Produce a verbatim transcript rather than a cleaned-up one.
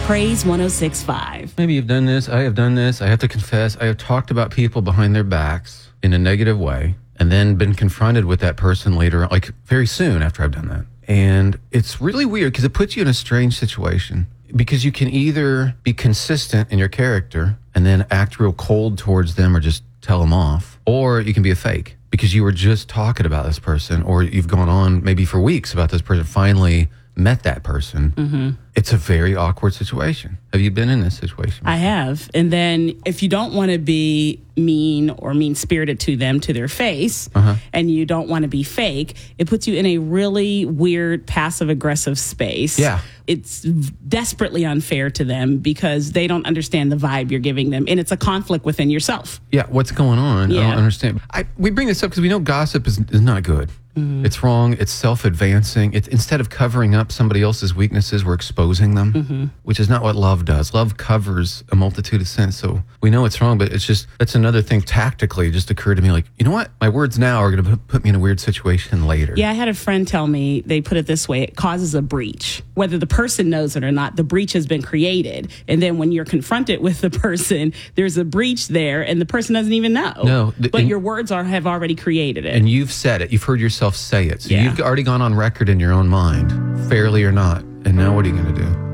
Praise one oh six point five. Maybe you've done this. I have done this. I have to confess, I have talked about people behind their backs in a negative way and then been confronted with that person later, like very soon after I've done that. And it's really weird because it puts you in a strange situation because you can either be consistent in your character and then act real cold towards them or just tell them off, or you can be a fake because you were just talking about this person, or you've gone on maybe for weeks about this person, finally met that person. Mm-hmm. It's a very awkward situation. Have you been in this situation before? I have. And then if you don't want to be mean or mean-spirited to them to their face, uh-huh. and you don't want to be fake, it puts you in a really weird passive-aggressive space. Yeah. It's desperately unfair to them because they don't understand the vibe you're giving them. And it's a conflict within yourself. Yeah, what's going on? Yeah. I don't understand. I, we bring this up because we know gossip is, is not good. Mm-hmm. It's wrong. It's self-advancing. It's, instead of covering up somebody else's weaknesses, we're exposing them, mm-hmm. which is not what love does. Love covers a multitude of sins. So we know it's wrong, but it's just, that's another thing tactically just occurred to me, like, you know what? My words now are going to put me in a weird situation later. Yeah, I had a friend tell me, they put it this way, it causes a breach. Whether the person knows it or not, the breach has been created. And then when you're confronted with the person, there's a breach there and the person doesn't even know. No. The, but and, your words are have already created it. And you've said it. You've heard yourself say it. So yeah. you've already gone on record in your own mind, fairly or not. And now what are you going to do?